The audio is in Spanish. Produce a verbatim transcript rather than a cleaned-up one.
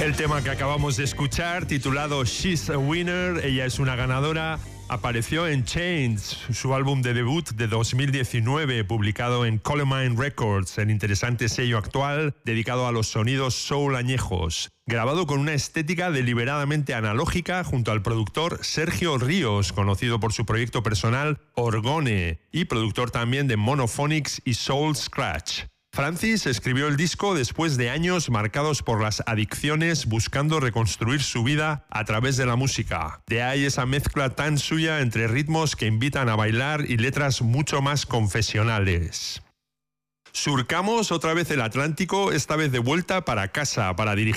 El tema que acabamos de escuchar, titulado She's a Winner, ella es una ganadora, apareció en Chains, su álbum de debut de dos mil diecinueve, publicado en Colemine Records, el interesante sello actual dedicado a los sonidos soul añejos. Grabado con una estética deliberadamente analógica junto al productor Sergio Ríos, conocido por su proyecto personal Orgone, y productor también de Monophonics y Soul Scratch. Francis escribió el disco después de años marcados por las adicciones, buscando reconstruir su vida a través de la música. De ahí esa mezcla tan suya entre ritmos que invitan a bailar y letras mucho más confesionales. Surcamos otra vez el Atlántico, esta vez de vuelta para casa, para dirigir